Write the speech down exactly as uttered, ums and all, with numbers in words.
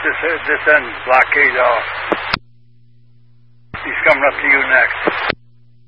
this, uh, this end blockade off. He's coming up to you next.